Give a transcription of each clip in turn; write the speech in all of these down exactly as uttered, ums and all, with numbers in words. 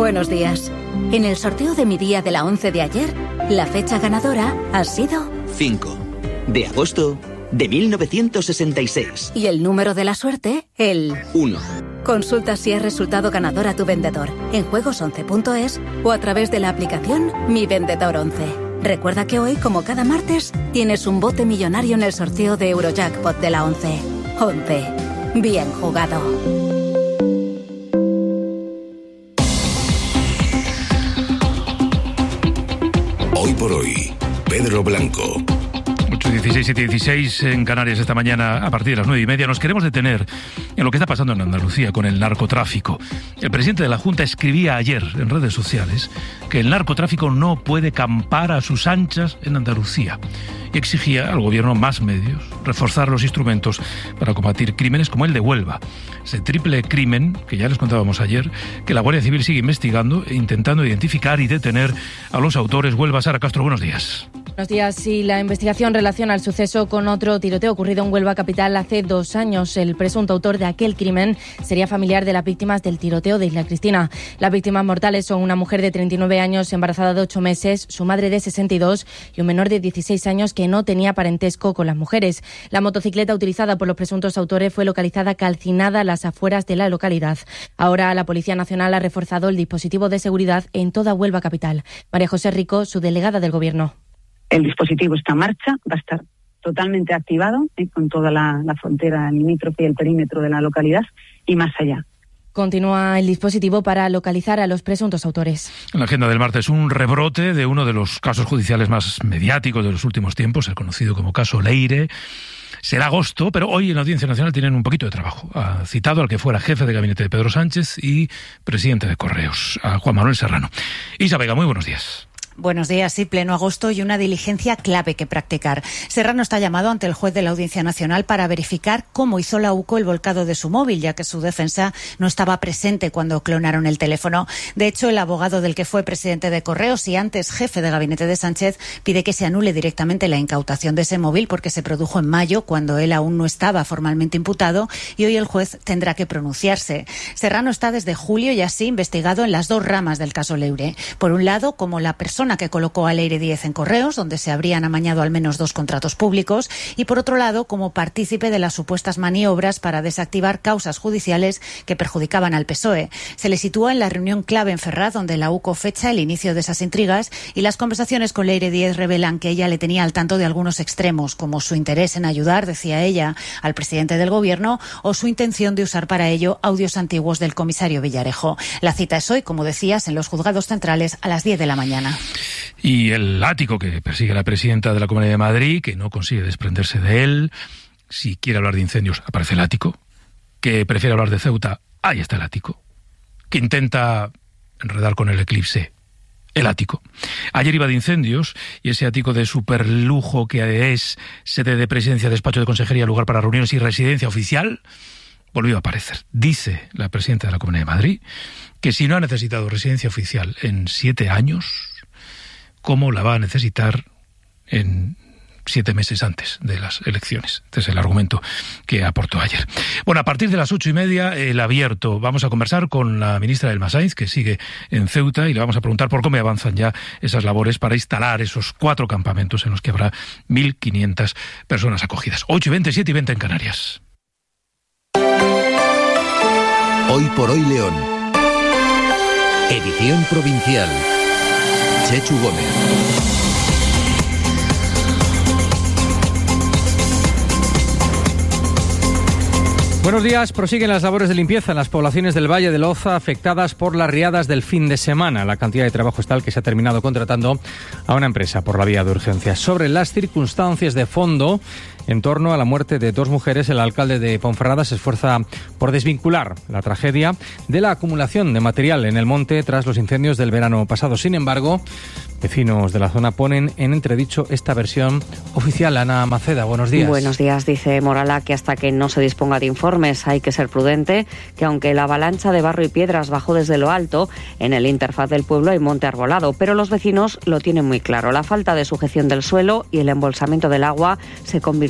Buenos días. En el sorteo de mi día de la once de ayer, la fecha ganadora ha sido cinco de agosto de mil novecientos sesenta y seis. Y el número de la suerte, el uno. Consulta si es resultado ganador a tu vendedor en juegos once punto es o a través de la aplicación Mi Vendedor once. Recuerda que hoy, como cada martes, tienes un bote millonario en el sorteo de Eurojackpot de la once. once. Bien jugado. Hoy por hoy, Pedro Blanco. ocho dieciséis, siete dieciséis en Canarias esta mañana a partir de las nueve y media. Nos queremos detener en lo que está pasando en Andalucía con el narcotráfico. El presidente de la Junta escribía ayer en redes sociales que el narcotráfico no puede campar a sus anchas en Andalucía y exigía al gobierno más medios, reforzar los instrumentos para combatir crímenes como el de Huelva. Ese triple crimen, que ya les contábamos ayer, que la Guardia Civil sigue investigando e intentando identificar y detener a los autores. Huelva, Sara Castro, buenos días. Buenos días. Sí, la investigación relaciona el suceso con otro tiroteo ocurrido en Huelva capital hace dos años. El presunto autor de aquel crimen sería familiar de las víctimas del tiroteo de Isla Cristina. Las víctimas mortales son una mujer de treinta y nueve años embarazada de ocho meses, su madre de sesenta y dos y un menor de dieciséis años que no tenía parentesco con las mujeres. La motocicleta utilizada por los presuntos autores fue localizada calcinada a las afueras de la localidad. Ahora la Policía Nacional ha reforzado el dispositivo de seguridad en toda Huelva capital. María José Rico, su delegada del Gobierno. El dispositivo está en marcha, va a estar totalmente activado ¿eh? con toda la, la frontera limítrofe y el perímetro de la localidad y más allá. Continúa el dispositivo para localizar a los presuntos autores. En la agenda del martes, un rebrote de uno de los casos judiciales más mediáticos de los últimos tiempos, el conocido como caso Leire. Será agosto, pero hoy en la Audiencia Nacional tienen un poquito de trabajo. Ha citado al que fuera jefe de gabinete de Pedro Sánchez y presidente de Correos, a Juan Manuel Serrano. Isa Vega, muy buenos días. Buenos días, sí, pleno agosto y una diligencia clave que practicar. Serrano está llamado ante el juez de la Audiencia Nacional para verificar cómo hizo la UCO el volcado de su móvil, ya que su defensa no estaba presente cuando clonaron el teléfono. De hecho, el abogado del que fue presidente de Correos y antes jefe de gabinete de Sánchez pide que se anule directamente la incautación de ese móvil porque se produjo en mayo, cuando él aún no estaba formalmente imputado, y hoy el juez tendrá que pronunciarse. Serrano está desde julio y así investigado en las dos ramas del caso Leire. Por un lado, como la persona que colocó a Leire Díez en Correos, donde se habrían amañado al menos dos contratos públicos, y por otro lado, como partícipe de las supuestas maniobras para desactivar causas judiciales que perjudicaban al P S O E. Se le sitúa en la reunión clave en Ferraz, donde la UCO fecha el inicio de esas intrigas, y las conversaciones con Leire Díez revelan que ella le tenía al tanto de algunos extremos, como su interés en ayudar, decía ella, al presidente del Gobierno, o su intención de usar para ello audios antiguos del comisario Villarejo. La cita es hoy, como decías, en los juzgados centrales a las diez de la mañana. Y el látigo que persigue la presidenta de la Comunidad de Madrid, que no consigue desprenderse de él. Si quiere hablar de incendios, aparece el ático. Que prefiere hablar de Ceuta, ahí está el ático. Que intenta enredar con el eclipse, el ático. Ayer iba de incendios y ese ático de superlujo que es sede de presidencia, despacho de consejería, lugar para reuniones y residencia oficial, volvió a aparecer. Dice la presidenta de la Comunidad de Madrid que si no ha necesitado residencia oficial en siete años, ¿cómo la va a necesitar en siete meses antes de las elecciones? Este es el argumento que aportó ayer. Bueno, a partir de las ocho y media, el abierto. Vamos a conversar con la ministra Elma Sainz, que sigue en Ceuta, y le vamos a preguntar por cómo avanzan ya esas labores para instalar esos cuatro campamentos en los que habrá mil quinientas personas acogidas. ocho y veinte, siete y veinte en Canarias. Hoy por hoy León. Edición provincial. Chechu Gómez. Buenos días. Prosiguen las labores de limpieza en las poblaciones del Valle del Oza afectadas por las riadas del fin de semana. La cantidad de trabajo es tal que se ha terminado contratando a una empresa por la vía de urgencia. Sobre las circunstancias de fondo en torno a la muerte de dos mujeres, el alcalde de Ponferrada se esfuerza por desvincular la tragedia de la acumulación de material en el monte tras los incendios del verano pasado. Sin embargo, vecinos de la zona ponen en entredicho esta versión oficial. Ana Maceda, buenos días. Buenos días. Dice Morala que hasta que no se disponga de informes hay que ser prudente, que aunque la avalancha de barro y piedras bajó desde lo alto, en el interfaz del pueblo hay monte arbolado, pero los vecinos lo tienen muy claro. La falta de sujeción del suelo y el embolsamiento del agua se convirtió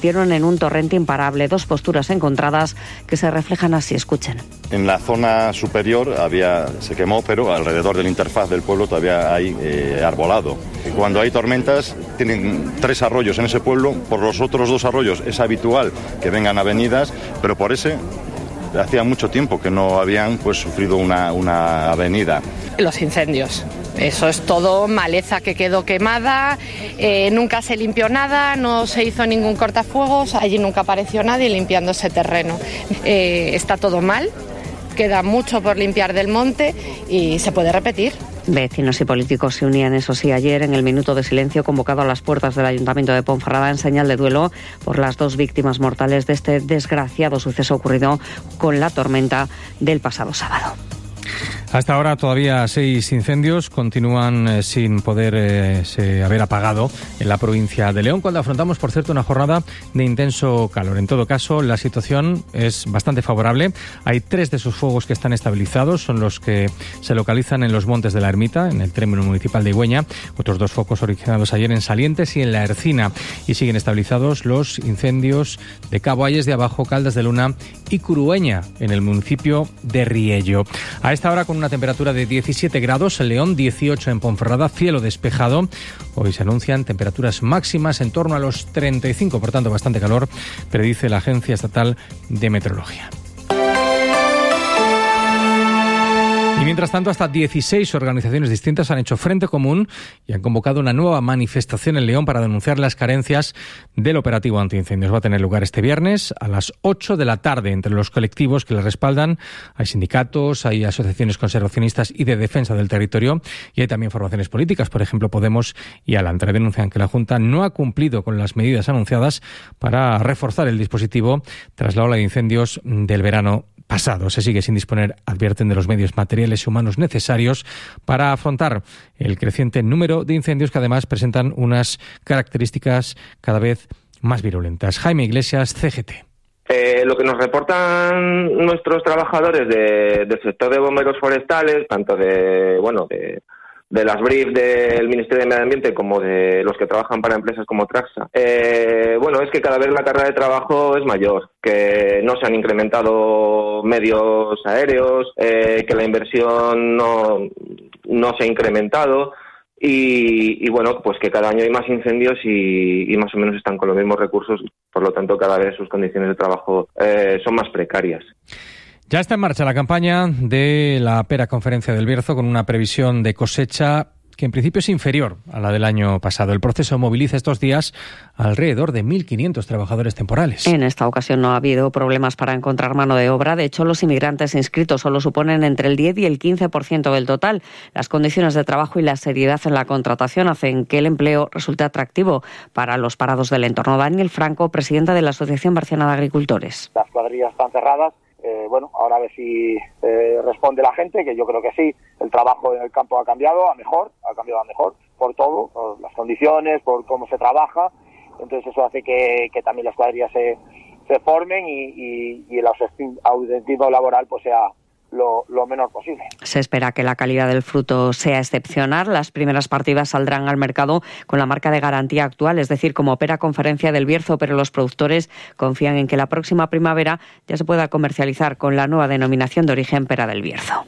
convirtieron en un torrente imparable. Dos posturas encontradas que se reflejan así. Escuchen. En la zona superior había, se quemó, pero alrededor de la interfaz del pueblo todavía hay eh, arbolado. Y cuando hay tormentas, tienen tres arroyos en ese pueblo. Por los otros dos arroyos es habitual que vengan avenidas, pero por ese hacía mucho tiempo que no habían pues sufrido una, una avenida. Los incendios. Eso es todo maleza que quedó quemada, eh, nunca se limpió nada, no se hizo ningún cortafuegos, allí nunca apareció nadie limpiando ese terreno. Eh, está todo mal, queda mucho por limpiar del monte y se puede repetir. Vecinos y políticos se unían, eso sí, ayer en el minuto de silencio convocado a las puertas del Ayuntamiento de Ponferrada en señal de duelo por las dos víctimas mortales de este desgraciado suceso ocurrido con la tormenta del pasado sábado. Hasta ahora todavía seis incendios continúan eh, sin poder eh, se haber apagado en la provincia de León, cuando afrontamos, por cierto, una jornada de intenso calor. En todo caso, la situación es bastante favorable. Hay tres de esos fuegos que están estabilizados, son los que se localizan en los Montes de la Ermita, en el término municipal de Igüeña. Otros dos focos originados ayer en Salientes y en La Ercina. Y siguen estabilizados los incendios de Cabo Ayes de Abajo, Caldas de Luna y Curueña, en el municipio de Riello. A esta hora, con una temperatura de diecisiete grados, en León dieciocho en Ponferrada, cielo despejado. Hoy se anuncian temperaturas máximas en torno a los treinta y cinco, por tanto bastante calor, predice la Agencia Estatal de Meteorología. Y mientras tanto, hasta dieciséis organizaciones distintas han hecho frente común y han convocado una nueva manifestación en León para denunciar las carencias del operativo antiincendios. Va a tener lugar este viernes a las ocho de la tarde. Entre los colectivos que le respaldan hay sindicatos, hay asociaciones conservacionistas y de defensa del territorio, y hay también formaciones políticas, por ejemplo Podemos y Alantra. Denuncian que la Junta no ha cumplido con las medidas anunciadas para reforzar el dispositivo tras la ola de incendios del verano pasado. Se sigue sin disponer, advierten, de los medios materiales y humanos necesarios para afrontar el creciente número de incendios que además presentan unas características cada vez más virulentas. Jaime Iglesias, C G T. Eh, lo que nos reportan nuestros trabajadores de, del sector de bomberos forestales, tanto de, bueno, de, de las brief del Ministerio de Medio Ambiente como de los que trabajan para empresas como Traxa, eh, bueno, es que cada vez la carga de trabajo es mayor, que no se han incrementado medios aéreos, eh, que la inversión no, no se ha incrementado y, y bueno, pues que cada año hay más incendios y, y más o menos están con los mismos recursos, por lo tanto cada vez sus condiciones de trabajo eh, son más precarias. Ya está en marcha la campaña de la Pera Conferencia del Bierzo, con una previsión de cosecha que en principio es inferior a la del año pasado. El proceso moviliza estos días alrededor de mil quinientos trabajadores temporales. En esta ocasión no ha habido problemas para encontrar mano de obra. De hecho, los inmigrantes inscritos solo suponen entre el diez y el quince por ciento del total. Las condiciones de trabajo y la seriedad en la contratación hacen que el empleo resulte atractivo para los parados del entorno. Daniel Franco, presidenta de la Asociación Barciana de Agricultores. Las cuadrillas están cerradas. Eh, bueno, ahora a ver si eh, responde la gente, que yo creo que sí. El trabajo en el campo ha cambiado a mejor, ha cambiado a mejor, por todo, por las condiciones, por cómo se trabaja. Entonces eso hace que, que también las cuadrillas se, se formen y, y, y el ausentismo laboral pues sea Lo, lo menor posible. Se espera que la calidad del fruto sea excepcional. Las primeras partidas saldrán al mercado con la marca de garantía actual, es decir, como Pera Conferencia del Bierzo, pero los productores confían en que la próxima primavera ya se pueda comercializar con la nueva denominación de origen Pera del Bierzo.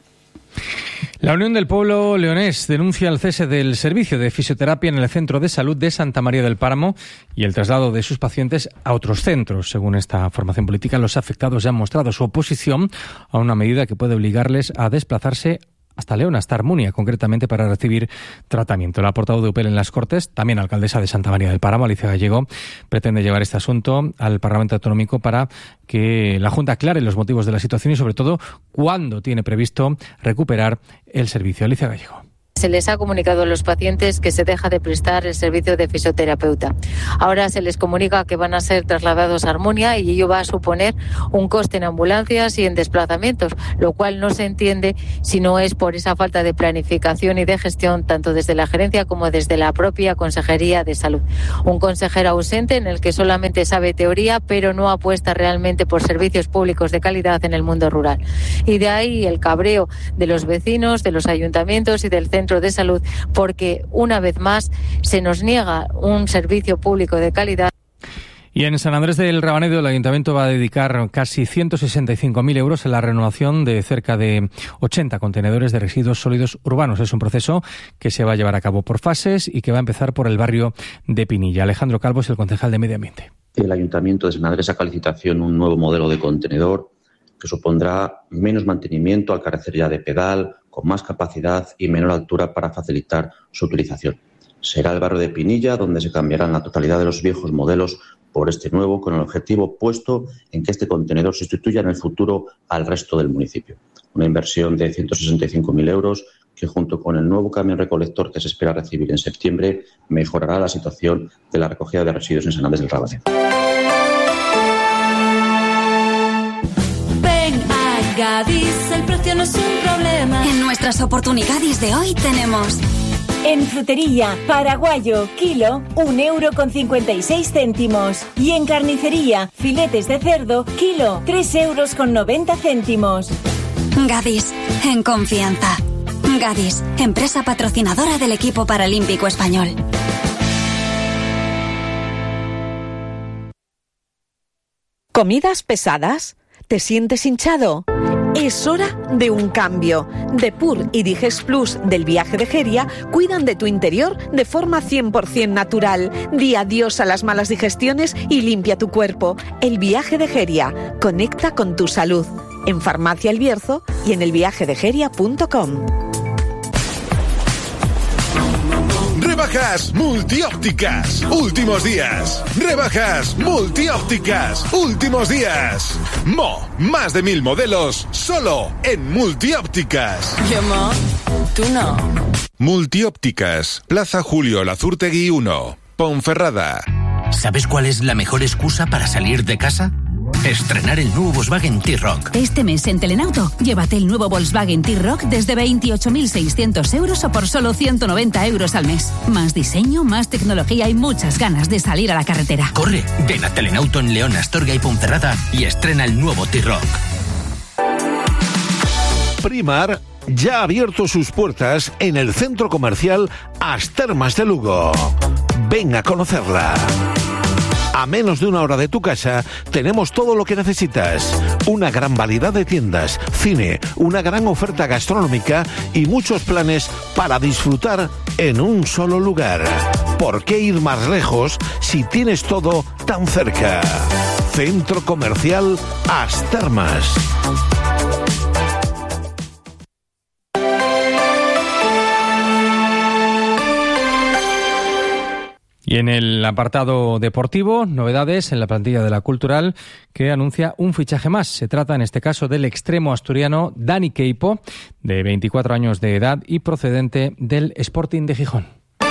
La Unión del Pueblo Leonés denuncia el cese del servicio de fisioterapia en el Centro de Salud de Santa María del Páramo y el traslado de sus pacientes a otros centros. Según esta formación política, los afectados ya han mostrado su oposición a una medida que puede obligarles a desplazarse hasta León, hasta Armunia, concretamente para recibir tratamiento. La portavoz de U P L en las Cortes, también alcaldesa de Santa María del Páramo, Alicia Gallego, pretende llevar este asunto al Parlamento Autonómico para que la Junta aclare los motivos de la situación y, sobre todo, cuándo tiene previsto recuperar el servicio. Alicia Gallego. Se les ha comunicado a los pacientes que se deja de prestar el servicio de fisioterapeuta. Ahora se les comunica que van a ser trasladados a Armunia y ello va a suponer un coste en ambulancias y en desplazamientos, lo cual no se entiende si no es por esa falta de planificación y de gestión tanto desde la gerencia como desde la propia Consejería de Salud. Un consejero ausente en el que solamente sabe teoría pero no apuesta realmente por servicios públicos de calidad en el mundo rural. Y de ahí el cabreo de los vecinos, de los ayuntamientos y del centro de salud, porque una vez más se nos niega un servicio público de calidad. Y en San Andrés del Rabanedo el Ayuntamiento va a dedicar casi ciento sesenta y cinco mil euros a la renovación de cerca de ochenta contenedores de residuos sólidos urbanos. Es un proceso que se va a llevar a cabo por fases y que va a empezar por el barrio de Pinilla. Alejandro Calvo es el concejal de Medio Ambiente. El Ayuntamiento de San Andrés saca a licitación un nuevo modelo de contenedor que supondrá menos mantenimiento al carecer ya de pedal, con más capacidad y menor altura para facilitar su utilización. Será el barrio de Pinilla donde se cambiarán la totalidad de los viejos modelos por este nuevo, con el objetivo puesto en que este contenedor sustituya en el futuro al resto del municipio. Una inversión de ciento sesenta y cinco mil euros que, junto con el nuevo camión recolector que se espera recibir en septiembre, mejorará la situación de la recogida de residuos en San Andrés del Rabanedo. Ven a Gadis, el precio no es un problema. En nuestras oportunidades de hoy tenemos... En frutería, paraguayo, kilo, un euro con cincuenta y seis céntimos. Y en carnicería, filetes de cerdo, kilo, tres euros con noventa céntimos. Gadis, en confianza. Gadis, empresa patrocinadora del equipo paralímpico español. ¿Comidas pesadas? ¿Te sientes hinchado? Es hora de un cambio. Depur y Digest Plus del Viaje de Geria cuidan de tu interior de forma cien por ciento natural. Di adiós a las malas digestiones y limpia tu cuerpo. El Viaje de Geria. Conecta con tu salud. En Farmacia El Bierzo y en el viaje de geria punto com. Rebajas multiópticas. Últimos días. Rebajas multiópticas. Últimos días. Mo, más de mil modelos solo en multiópticas. Yo, Mo, tú no. Multiópticas. Plaza Julio Lazurtegui uno. Ponferrada. ¿Sabes cuál es la mejor excusa para salir de casa? Estrenar el nuevo Volkswagen T-Roc. Este mes en Telenauto, llévate el nuevo Volkswagen T-Roc desde veintiocho mil seiscientos euros o por solo ciento noventa euros al mes. Más diseño, más tecnología y muchas ganas de salir a la carretera. Corre, ven a Telenauto en León, Astorga y Ponferrada y estrena el nuevo T-Roc. Primar ya ha abierto sus puertas en el centro comercial As Termas de Lugo. Ven a conocerla. A menos de una hora de tu casa tenemos todo lo que necesitas. Una gran variedad de tiendas, cine, una gran oferta gastronómica y muchos planes para disfrutar en un solo lugar. ¿Por qué ir más lejos si tienes todo tan cerca? Centro Comercial As Termas. Y en el apartado deportivo, novedades en la plantilla de la Cultural que anuncia un fichaje más. Se trata en este caso del extremo asturiano Dani Queipo, de veinticuatro años de edad y procedente del Sporting de Gijón.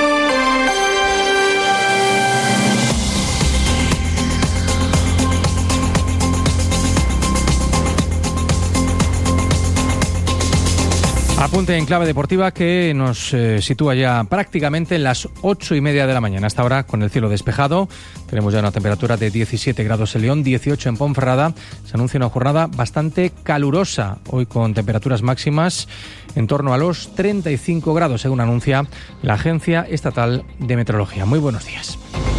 Apunte en clave deportiva que nos eh, sitúa ya prácticamente en las ocho y media de la mañana. Hasta ahora con el cielo despejado. Tenemos ya una temperatura de diecisiete grados en León, dieciocho en Ponferrada. Se anuncia una jornada bastante calurosa. Hoy con temperaturas máximas en torno a los treinta y cinco grados, según anuncia la Agencia Estatal de Meteorología. Muy buenos días.